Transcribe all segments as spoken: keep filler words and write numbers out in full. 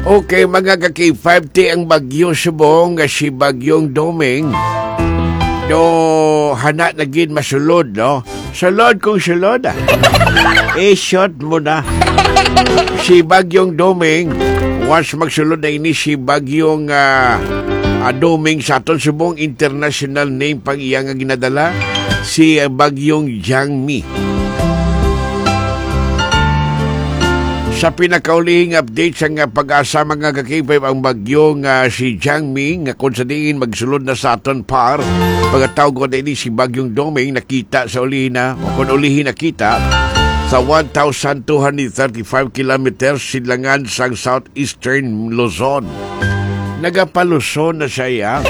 Okay, mga ka-K five T ang bagyo subong nga si Bagyong Doming. Do hana na gid masulod, no? Sulod kung sulod ah. Eh, shot mo na. Si Bagyong Doming, once magsulod na ini si Bagyong uh, uh, Doming sa aton subong international name pang iya nga ginadala, si uh, Bagyong Jiangmi. Sa pinakaulihing update sa nga pag-asa mga kakipay ang bagyong uh, si Jiangmi nga kung sa diin magsulod na sa aton par pagkatawag ko na ini si Bagyong Doming nakita sa ulihin na o kung ulihin nakita sa one thousand two hundred thirty-five kilometers silangan sa southeastern Luzon. Nagapaluson na siya.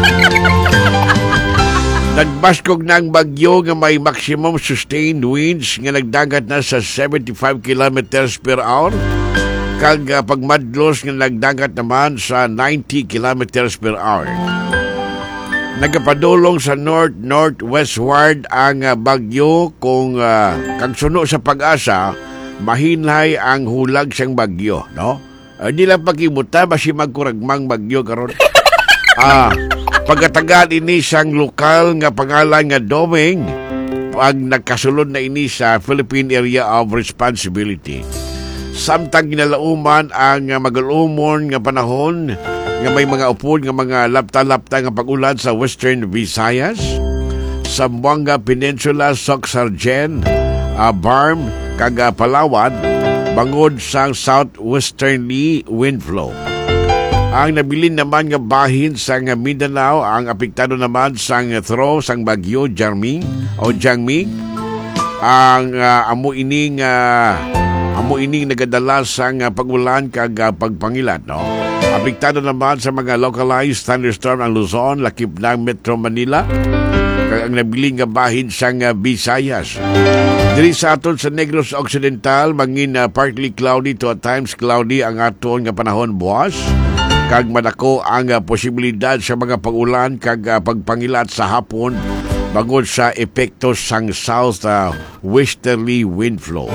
Nagbaskog na ang bagyo nga may maximum sustained winds nga nagdagat na sa seventy-five kilometers per hour. Kag uh, pagmadlos nga nagdagat naman sa ninety kilometers per hour. Nagapadulong sa north-northwestward ang uh, bagyo kung uh, kag suno sa pag-asa, mahinay ang hulag siyang bagyo, no? Uh, di lang pakimuta, basi magkuragmang bagyo karon. Ah, pagkatagal ini siyang lokal nga pangalan nga Doming pag nagkasulod na ini sa Philippine Area of Responsibility. Samtang ginalauman ang magalumon nga panahon nga may mga upod nga mga lapta-lapta nga pag-ulan sa Western Visayas, Zamboanga Peninsula, Soxargen, uh, Barm, kag Palawan, bangod sa southwesterly wind flow. Ang nabilin naman nga bahin sa nga Mindanao ang apektado naman sa nga throw sang bagyo Jiangmi o Jiangmi. Ang uh, amo ining uh, amo ining nagadala sa nga pag-ulan kag uh, pagpangilan, no. Apektado naman sa mga localized thunderstorm ang Luzon, lakip ng Metro Manila. Kag ang nabilin nga bahin sa nga Visayas. Diri sa aton sa Negros Occidental mangin uh, partly cloudy to at times cloudy ang aton nga panahon buwas. Kag madako ang uh, posibilidad sa mga pag-ulan kag uh, pagpangilat sa hapon bangod sa epekto sang south uh, westerly wind flow.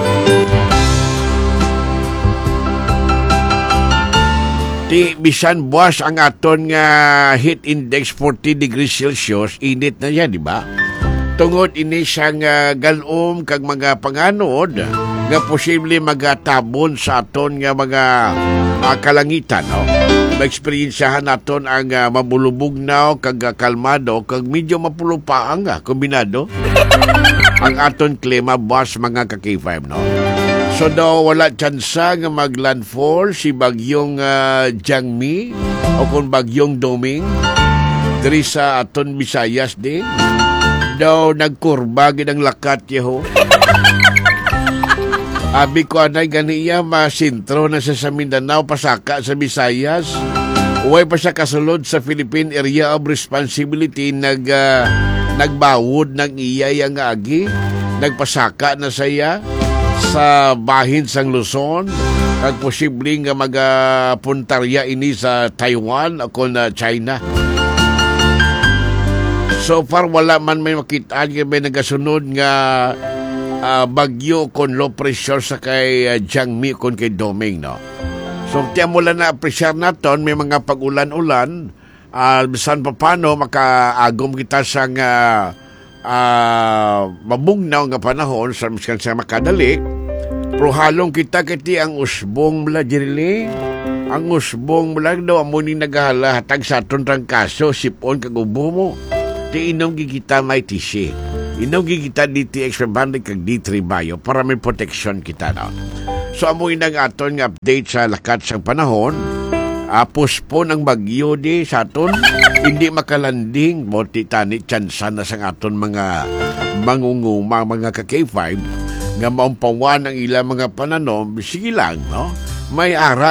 Di bisan buwas ang aton nga heat index forty degrees Celsius, init na yan, di ba? Tungod ini siyang uh, galom kag mga panganod nga posible magatabon sa aton nga mga uh, kalangitan, no? Ma-experiensyahan naton ang uh, mabulubugnaw kag uh, kalmado kag medyo mapulupaang uh, kombinado ang aton klima buwas mga ka-K five, no? So daw wala tsansa nga maglandfall si Bagyong uh, Jiangmi o kung Bagyong Doming diri sa aton Visayas din. Daw nagkurba gid ang lakat yeho. Abi ko anay ganiya masintro na sa Mindanao pasaka sa Visayas. Uway pa siya kasulod sa Philippine Area of Responsibility nag uh, nagbawod ng iyay ang agi. Nagpasaka na saya sa bahin sang Luzon kag posibleng nga magapuntarya ini sa Taiwan o kung uh, China. So far wala man may makita nga may nagasunod nga uh, bagyo kon low pressure sa kay uh, Jiangmi kon kay Doming, no. So tiyan mo lang na apresyar naton may mga pag-ulan-ulan uh, bisan pa paano makaagom kita sa nga uh, mabugnaw nga panahon sa miskan sa makadali. Pero halong kita kiti ang usbong mula dirili. Ang usbong mula daw amunin nagahala hatag sa aton trangkaso sipon kag ubo mo. Ti inom gigita may tisi. Inom gigita D T X Rebande kag D three Bio para may protection kita na. So amuin ang aton nga update sa lakat sang panahon. Apos po ng bagyo di sa aton hindi makalanding mo titani tsansa na sang aton mga mangunguma mga ka-K five nga maumpawan ang ilang mga pananom, sige lang, no? May ara